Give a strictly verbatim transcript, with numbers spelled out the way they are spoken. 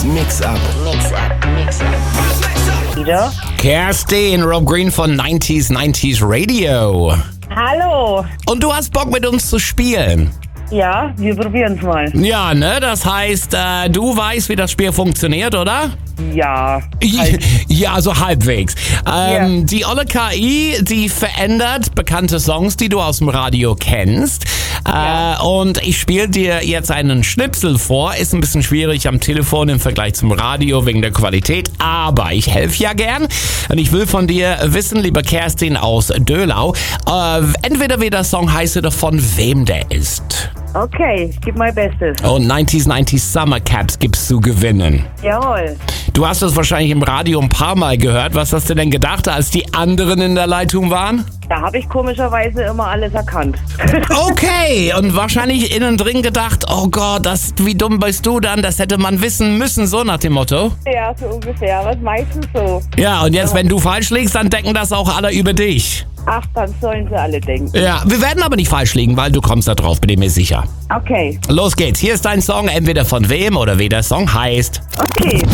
Mix-Up. Mix-Up, Mix-Up. Wieder? Kerstin, Rob Green von neunzig neunzig Radio. Hallo. Und du hast Bock mit uns zu spielen? Ja, wir probieren's mal. Ja, ne? Das heißt, äh, du weißt, wie das Spiel funktioniert, oder? Ja. Ja, so halbwegs. Ähm, Ja. Die olle K I, die verändert bekannte Songs, die du aus dem Radio kennst. Äh, und ich spiele dir jetzt einen Schnipsel vor. Ist ein bisschen schwierig am Telefon im Vergleich zum Radio wegen der Qualität. Aber ich helfe ja gern. Und ich will von dir wissen, liebe Kerstin aus Dölau, äh, entweder wie der Song heißt oder von wem der ist. Okay, ich gebe mein Bestes. Und neunzig neunzig Summer Caps gibt's zu gewinnen. Jawohl. Du hast das wahrscheinlich im Radio ein paar Mal gehört. Was hast du denn gedacht, als die anderen in der Leitung waren? Da habe ich komischerweise immer alles erkannt. Okay, und wahrscheinlich innen drin gedacht, oh Gott, das, wie dumm bist du dann? Das hätte man wissen müssen, so nach dem Motto. Ja, so ungefähr. Was meistens so. Ja, und jetzt, wenn du falsch liegst, dann denken das auch alle über dich. Ach, dann sollen sie alle denken. Ja, wir werden aber nicht falsch liegen, weil du kommst da drauf, bin ich mir sicher. Okay. Los geht's, hier ist dein Song, entweder von wem oder wie der Song heißt. Okay.